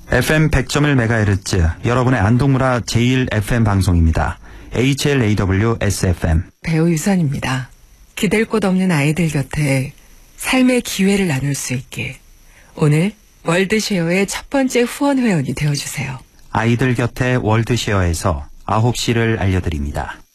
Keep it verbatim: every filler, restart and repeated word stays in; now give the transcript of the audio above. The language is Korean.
에프엠 백 점 일 메가헤르츠 여러분의 안동문화 제일 에프엠 방송입니다. 에이치엘에이더블유에스에프엠 배우 유선입니다. 기댈 곳 없는 아이들 곁에 삶의 기회를 나눌 수 있게 오늘 월드쉐어의 첫 번째 후원 회원이 되어주세요. 아이들 곁에 월드쉐어에서 아홉 시를 알려드립니다.